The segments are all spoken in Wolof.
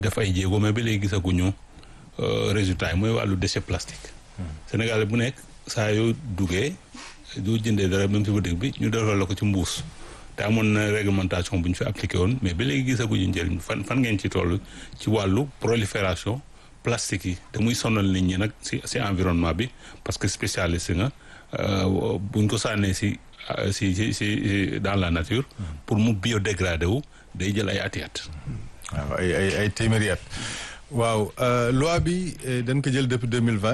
def ay jéego mais ba léegi gisaguñu résultat yi mooy wàllu déchet plastique. Sénégal bu nekk saa yoo duggee du jëndee dara même si boutique bi ñu defal la ko ci mbuus te amoon na réglementation bu ñu fi appliqué woon mais ba léegi gisaguñu njëriñ fan ngeen ci toll ci wàllu prolifération plastique yi te muy sonal nit ñi nag si environnement bi parce que spécialiste nga buñ ko sànnee si dans la nature pour mu biodégradé wu day jël ay at. waaw ay téeméeri at waaw loi bi dañ ko jël depuis 2020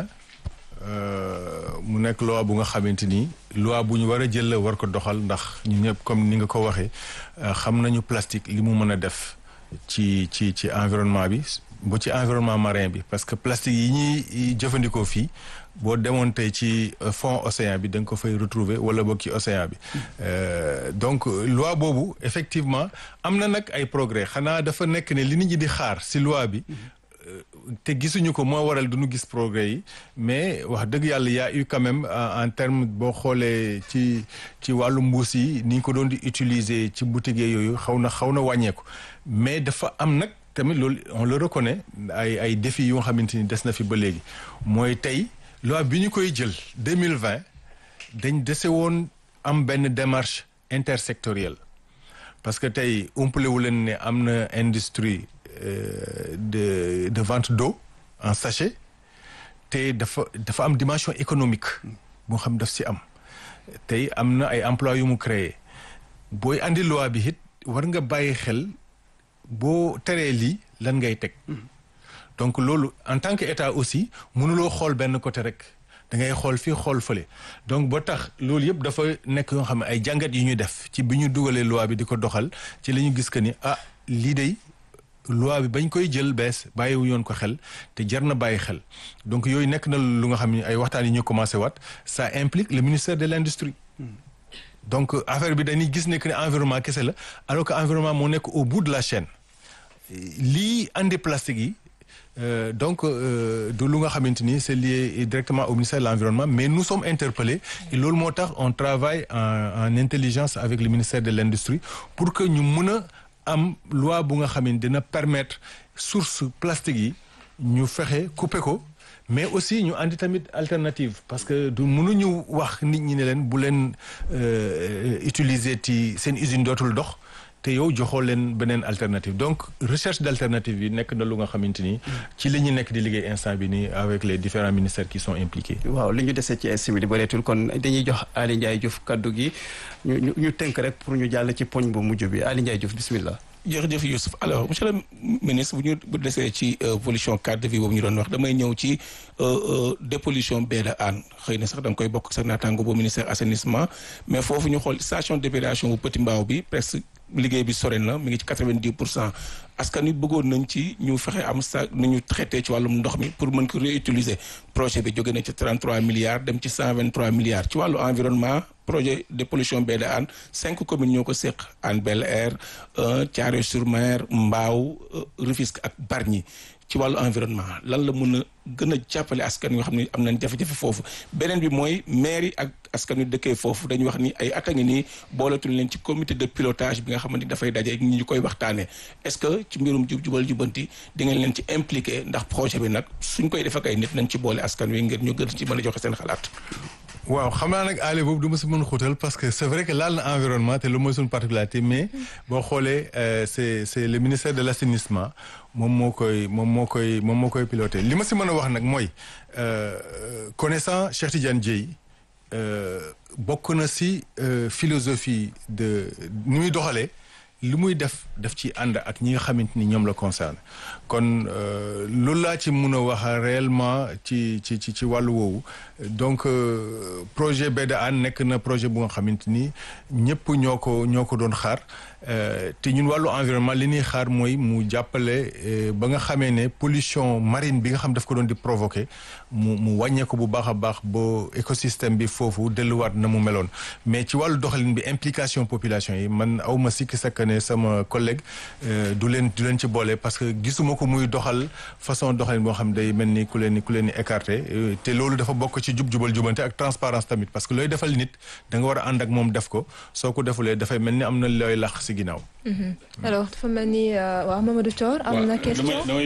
mu nekk loi bu nga xamante ni loi bu ñu war a jël la war ko doxal ndax ñun ñëpp comme ni nga ko waxee xam nañu plastique li mu mën a def ci environnement bi bu ci environnement marin bi parce que plastique yi ñuy jëfandikoo fii boo demoon tey ci fond océan bi da nga ko fay retrouver wala boog ci océan bi donc loi boobu effectivement am na nag ay progrès xanaa dafa nekk ne li nit ñi di xaar si loi bi te gisuñu ko moo waral duñu gis progrès yi mais wax dëgg yàlla y a eu quand même en terme boo xoolee ci wàllu mbuus yi ni ñu ko doon di utiliser ci boutique yooyu xaw na wàññeeku mais dafa am nag tamit loolu on le reconnaît ay défis yu nga xamante ni des na fi ba léegi mooy tey loi bi ñu koy jël 2020 dañ dese woon am benn démarche intersectorielle parce que tey umpale wu leen ne am na industrie de vente d'eau en sachet te dafa am dimension économique boo xam daf si am tey am na ay emploi yu mu créé booy andi loi bi it war nga bàyyi xel boo teree lii lan ngay teg donc loolu en tant que état aussi mënuloo xool benn côté rek da ngay xool fii xool fële donc ba tax loolu yëpp dafa nekk yoo xam ne ay jàngat yu ñu def ci bi ñu dugalee loi bi di ko doxal ci la ñu gis que ni lii day loi bi bañ koy jël bees bàyyiwu yoon ko xel te jar na bàyyi xel donc yooyu nekk na lu nga xam ne ay waxtaan yi ñu commencé waat ça implique le ministère de l'industrie donc affaire bi dañuy gis ne que ne environnement kese la alors que environnement moo nekk au bout de la chaîne lii andi plastique yi donc du lu nga xamante ni c'est lié directement au ministère de l'environnement mais nous sommes interpellés et loolu moo tax on travaille en intelligence avec le ministère de l'industrie pour que ñu mën a am loi bu nga xam ne dina permettre source plastique yi ñu fexe couper ko mais aussi ñu andi tamit alternative parce que du mënuñu wax nit ñi ne leen bu leen utiliser ci seen usine dootul dox te yow joxoo leen beneen alternative donc recherche d'alternative yi nekk na lu nga xamante ni ci li ñu nekk di liggéey instant bi nii avec les différents ministères qui sont impliqués. waaw li ñu dese ci simili bëreetul kon dañuy jox Aly Ndiaye Diouf kaddu gi ñu tënk rek pour ñu jàll ci poñ bu mujj bi Aly Ndiaye Diouf bismillah. jërëjëf Youssouf alors monsieur le ministre bu desee ci pollution cadre de vie boobu ñu doon wax damay ñëw ci dépollution baie de Hann xëy na sax da nga koy bokk sa naataango bu ministère assainissement mais foofu ñu xool station d'épuration bu Petit Mbao bi presque liggéey bi sore na mi ngi ci 90% askan wi bëggoon nañ ci ñu fexe am sa nu ñu traité ci wàllum ndox mi pour mën ko réutiliser projet bi jóge na ci 33 milliards dem ci 123 milliards ci wàllu environnement projet de pollution baie de Hann 5 communes ñoo ko séq Hann Bel-Air Thiaroye-sur-Mer Mbao Rufisque ak Bargny ci wàllu environnement lan la mën a gën a jàppale askan yoo xam ne am nañ jafe-jafe foofu beneen bi mooy maire yi ak askan wi dëkkee foofu dañuy wax ni ay at a ngi nii booletul leen ci comité de pilotage bi nga xamante ni dafay daje ñi ñu koy waxtaanee est-ce que ci mbirum jubal jubanti di ngeen leen ci impliqué ndax projet bi nag suñ koy def ak ay nit nañ ci boole askan wi ngir ñu gën ci mën a joxe seen xalaat. waaw xam naa nag aale boobu du ma si mën xuutal parce que c'est vrai que laal na environnement te lu mooy suñu particularité mais boo xoolee c'est le ministère de l'assainissement moom moo koy piloté li ma si mën a wax nag mooy connaissant Cheikh Tidiane Dièye bokk na si philosophie de ni muy doxalee li muy def ci ànd ak ñi nga xamante ni ñoom la concerne kon loolu laa ci mun a wax réellement ci wàllu woowu donc projet baie de Hann nekk na projet bu nga xamante ni ñëpp ñoo ko doon xaar te ñun wàllu environnement li ñuy xaar mooy mu jàppale ba nga xamee ne pollution marine bi nga xam daf ko doon di provoquer mu wàññeeku bu baax a baax ba écosystème bi foofu delluwaat na mu meloon mais ci wàllu doxalin bi implication population yi man awma sikki sakk ne sama collègue du leen ci boole parce que gisuma ko muy doxal façon doxalin boo xam day mel ni ku leen ni écarté te loolu dafa bokk ci jubal jubante ak transparence tamit parce que looy defal nit da nga war a ànd ak moom def ko soo ko defulee dafay mel ni am na looy lax si ginnaaw. alors dafa mel ni waaw Mamadou Thior am na question.